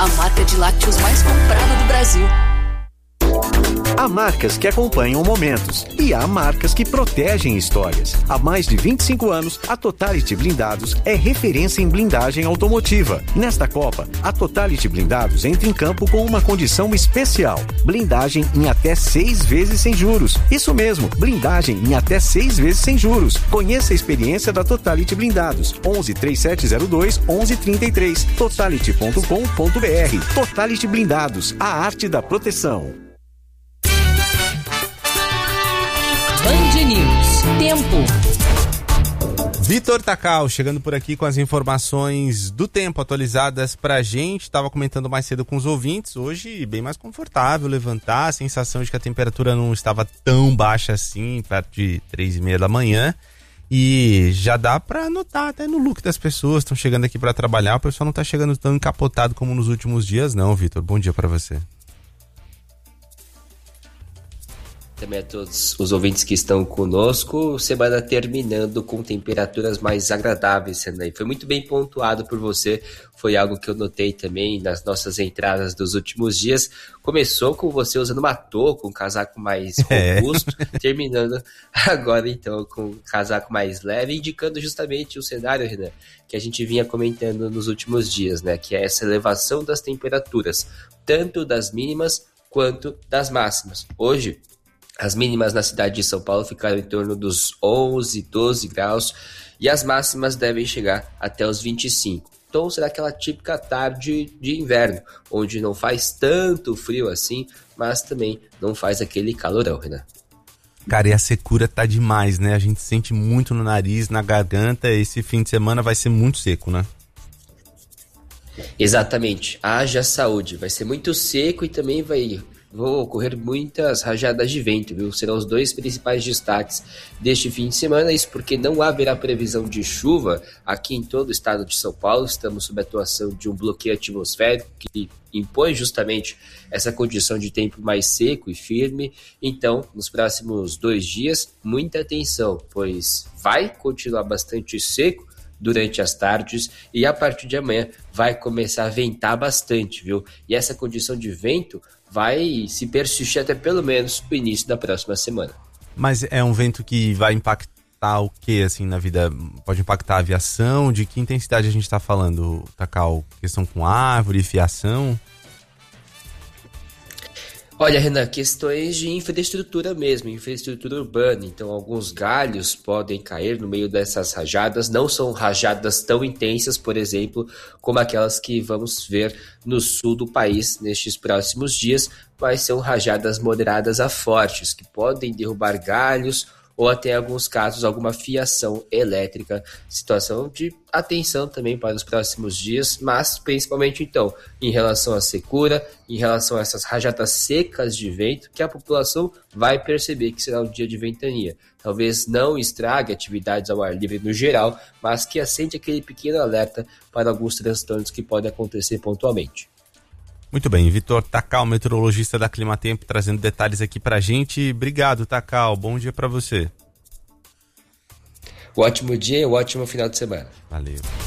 a marca de lácteos mais comprada do Brasil. Há marcas que acompanham momentos e há marcas que protegem histórias. Há mais de 25 anos, a Totality Blindados é referência em blindagem automotiva. Nesta Copa, a Totality Blindados entra em campo com uma condição especial: blindagem em até 6 vezes sem juros. Isso mesmo, blindagem em até 6 vezes sem juros. Conheça a experiência da Totality Blindados. 11 3702 1133. Totality.com.br. Totality Blindados, a arte da proteção. Band News. Tempo. Vitor Takal chegando por aqui com as informações do tempo atualizadas pra gente. Estava comentando mais cedo com os ouvintes. Hoje bem mais confortável levantar. A sensação de que a temperatura não estava tão baixa assim, perto de 3h30 da manhã. E já dá pra notar até no look das pessoas. Estão chegando aqui pra trabalhar. O pessoal não tá chegando tão encapotado como nos últimos dias não, Vitor. Bom dia pra você. Também a todos os ouvintes que estão conosco, semana terminando com temperaturas mais agradáveis, Renan. Foi muito bem pontuado por você, foi algo que eu notei também nas nossas entradas dos últimos dias. Começou com você usando uma touca, um casaco mais robusto, terminando agora então com um casaco mais leve, indicando justamente o cenário, Renan, que a gente vinha comentando nos últimos dias, né? Que é essa elevação das temperaturas, tanto das mínimas quanto das máximas. Hoje, as mínimas na cidade de São Paulo ficaram em torno dos 11, 12 graus e as máximas devem chegar até os 25. Então será aquela típica tarde de inverno, onde não faz tanto frio assim, mas também não faz aquele calorão, Renan. Cara, e a secura tá demais, né? A gente sente muito no nariz, na garganta. Esse fim de semana vai ser muito seco, né? Exatamente. Haja saúde. Vai ser muito seco e também vão ocorrer muitas rajadas de vento, viu? Serão os dois principais destaques deste fim de semana, isso porque não haverá previsão de chuva aqui em todo o estado de São Paulo. Estamos sob a atuação de um bloqueio atmosférico que impõe justamente essa condição de tempo mais seco e firme. Então, nos próximos 2 dias, muita atenção, pois vai continuar bastante seco durante as tardes e a partir de amanhã vai começar a ventar bastante, viu? E essa condição de vento vai se persistir até pelo menos o início da próxima semana. Mas é um vento que vai impactar o que, assim, na vida? Pode impactar a aviação? De que intensidade a gente está falando, Takal? Questão com árvore, fiação? Olha, Renan, questões de infraestrutura mesmo, infraestrutura urbana. Então, alguns galhos podem cair no meio dessas rajadas. Não são rajadas tão intensas, por exemplo, como aquelas que vamos ver no sul do país nestes próximos dias, mas são rajadas moderadas a fortes, que podem derrubar galhos ou até, em alguns casos, alguma fiação elétrica. Situação de atenção também para os próximos dias, mas principalmente, então, em relação à secura, em relação a essas rajadas secas de vento, que a população vai perceber que será um dia de ventania. Talvez não estrague atividades ao ar livre no geral, mas que acende aquele pequeno alerta para alguns transtornos que podem acontecer pontualmente. Muito bem, Vitor Takal, meteorologista da Climatempo, trazendo detalhes aqui pra gente. Obrigado, Takal, bom dia pra você. Um ótimo dia e um ótimo final de semana. Valeu.